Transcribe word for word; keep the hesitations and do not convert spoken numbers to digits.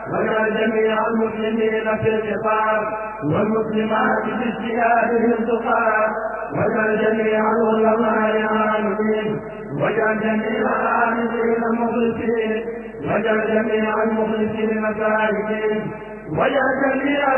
واجعل جميع المسلمين في الخطاب والمسلمات في اجتهادهم تقام، واجعل جميع العلماء عاملين، واجعل جميع العاملين مخلصين، واجعل جميع المخلصين سالكين، واجعل جميع